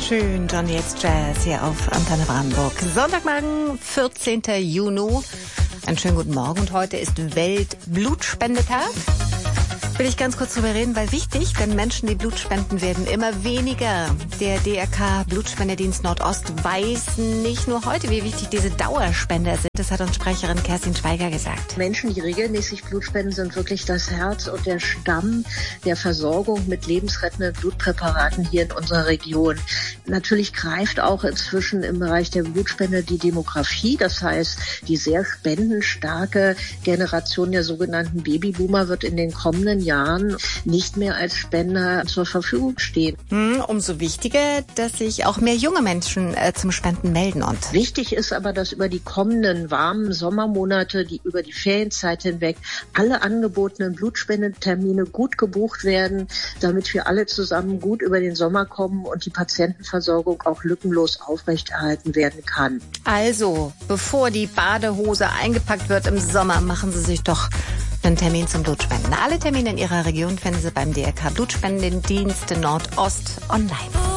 Schön, Johnny X Jazz hier auf Antenne Brandenburg. Sonntagmorgen, 14. Juni. Einen schönen guten Morgen und heute ist Weltblutspendetag. Will ich ganz kurz drüber reden, weil wichtig, denn Menschen, die Blut spenden, werden immer weniger. Der DRK Blutspendedienst Nordost weiß nicht nur heute, wie wichtig diese Dauerspender sind. Das hat uns Sprecherin Kerstin Schweiger gesagt. Menschen, die regelmäßig Blut spenden, sind wirklich das Herz und der Stamm der Versorgung mit lebensrettenden Blutpräparaten hier in unserer Region. Natürlich greift auch inzwischen im Bereich der Blutspende die Demografie. Das heißt, die sehr spendenstarke Generation der sogenannten Babyboomer wird in den kommenden Jahren nicht mehr als Spender zur Verfügung stehen. Umso wichtiger, dass sich auch mehr junge Menschen zum Spenden melden. Und wichtig ist aber, dass über die kommenden warmen Sommermonate, über die Ferienzeit hinweg, alle angebotenen Blutspendetermine gut gebucht werden, damit wir alle zusammen gut über den Sommer kommen und die Patientenversorgung auch lückenlos aufrechterhalten werden kann. Also, bevor die Badehose eingepackt wird im Sommer, machen Sie sich doch einen Termin zum Blutspenden. Alle Termine in Ihrer Region finden Sie beim DRK Blutspendedienst Nordost online.